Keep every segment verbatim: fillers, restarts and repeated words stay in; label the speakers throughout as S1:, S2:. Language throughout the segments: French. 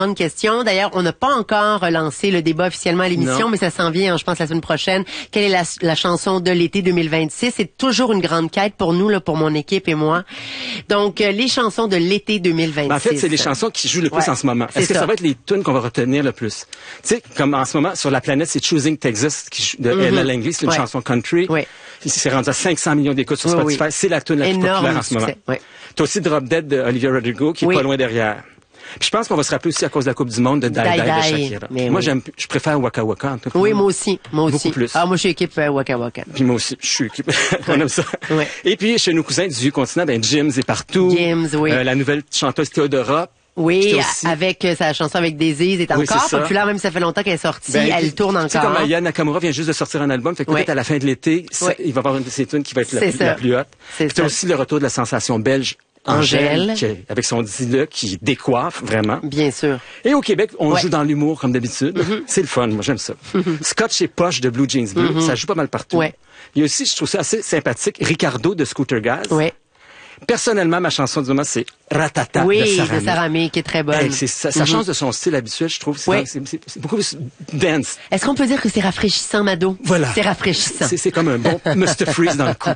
S1: Bonne question. D'ailleurs, on n'a pas encore lancé le débat officiellement à l'émission, mais ça s'en vient, je pense, la semaine prochaine. Quelle est la, la chanson de l'été deux mille vingt-six? C'est toujours une grande quête pour nous, là, pour mon équipe et moi. Donc, euh, les chansons de l'été deux mille vingt-six.
S2: Ben, en fait, c'est les chansons qui jouent le plus
S1: ouais,
S2: en ce moment. Est-ce que ça. ça va être les tunes qu'on va retenir le plus? Tu sais, comme en ce moment, sur la planète, c'est Choosing Texas qui joue, de mm-hmm. Ella Langley. C'est une ouais. chanson country. Ouais. C'est rendu à cinq cents millions d'écoutes sur Spotify. Oui, oui. C'est la tune la plus
S1: Énorme
S2: populaire en ce moment.
S1: Ouais.
S2: T'as aussi Drop Dead de Olivia Rodrigo qui est oui. pas loin derrière. Puis je pense qu'on va se rappeler aussi à cause de la Coupe du Monde de Die Die, Die de Shakira. Moi, oui. j'aime, je préfère Waka Waka. En tout cas.
S1: Oui, moi aussi, moi aussi.
S2: Beaucoup plus.
S1: Ah, moi, je suis équipe euh, Waka Waka.
S2: Puis moi aussi, je suis équipe. On aime ça. Ouais. Et puis, chez nos cousins du vieux continent, ben, Jim's est partout.
S1: Jim's, oui.
S2: Euh, la nouvelle chanteuse Théodora.
S1: Oui, avec euh, sa chanson avec Daisy est encore oui, populaire, même si ça fait longtemps qu'elle est sortie, ben, elle tourne encore.
S2: Tu sais, comme Aya Nakamura vient juste de sortir un album, fait que peut-être oui. à la fin de l'été, oui. il va y avoir une de ses tunes qui va être la, la plus haute. Puis t'as aussi le retour de la sensation belge Angèle, qui, avec son dis-le, qui décoiffe vraiment.
S1: Bien sûr.
S2: Et au Québec, on ouais. joue dans l'humour comme d'habitude. Mm-hmm. C'est le fun, moi j'aime ça. Mm-hmm. Scotch et Poche de Blue Jeans Bleu, mm-hmm. ça joue pas mal partout. Ouais. Il y a aussi, je trouve ça assez sympathique, Ricardo de Scooter Gaz. Ouais. Personnellement, ma chanson du moment, c'est Ratata
S1: oui,
S2: de Saramé.
S1: de Saramé, qui est très bonne.
S2: Hey, c'est, ça, ça mm-hmm. change de son style habituel, je trouve. C'est, oui. c'est, c'est, c'est beaucoup plus dance.
S1: Est-ce qu'on peut dire que c'est rafraîchissant, Mado?
S2: Voilà.
S1: C'est rafraîchissant.
S2: C'est, c'est comme un bon mister Freeze dans le cou.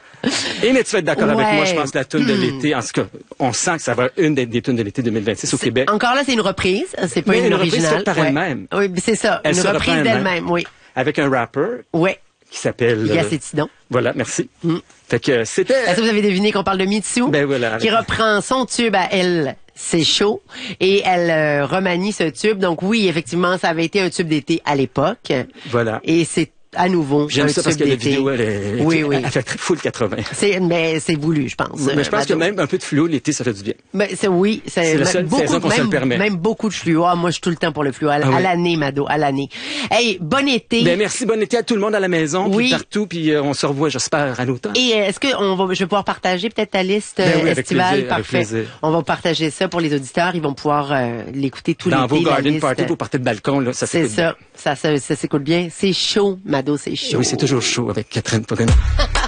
S2: Et mais tu vas être d'accord ouais. avec moi, je pense que la tune de l'été, en tout cas, on sent que ça va être une des, des tunes de l'été deux mille vingt-six au
S1: c'est,
S2: Québec.
S1: Encore là, c'est une reprise, c'est pas
S2: mais
S1: une,
S2: une
S1: originale.
S2: Reprise par
S1: ouais.
S2: elle-même.
S1: Oui, c'est ça,
S2: elle
S1: une reprise d'elle-même, oui.
S2: Avec un rapper.
S1: Oui.
S2: Qui s'appelle...
S1: Yacetidon.
S2: Euh, voilà, merci. Mm. Fait que c'était...
S1: Est-ce que vous avez deviné qu'on parle de Mitsou?
S2: Ben voilà.
S1: Qui reprend son tube à elle, c'est chaud, et elle euh, remanie ce tube. Donc oui, effectivement, ça avait été un tube d'été à l'époque.
S2: Voilà.
S1: Et c'est à nouveau.
S2: J'aime ça parce que la vidéo, elle est,
S1: oui, oui.
S2: elle fait très full quatre-vingts.
S1: C'est, mais c'est voulu, je pense.
S2: Mais je pense que même un peu de fluo l'été, ça fait du bien.
S1: Mais c'est, oui, c'est,
S2: c'est la seule
S1: beaucoup,
S2: saison qu'on
S1: même,
S2: se le permet.
S1: Même beaucoup de fluo. Ah, moi, je suis tout le temps pour le fluo. À, ah, à oui. l'année, Mado, à l'année. Hey, bon été.
S2: Ben, merci, bon été à tout le monde à la maison, oui. puis partout, puis euh, on se revoit, j'espère, à l'automne.
S1: Et euh, est-ce que on va, je vais pouvoir partager peut-être ta liste ben oui, estivale? Parfait. On va partager ça pour les auditeurs. Ils vont pouvoir euh, l'écouter tout l'été.
S2: Dans vos garden parties, vos parties de balcon, là, ça
S1: c'est ça. Ça, ça, ça s'écoute bien. C'est chaud, Mado, c'est chaud.
S2: Oui, c'est toujours chaud avec Catherine Podena.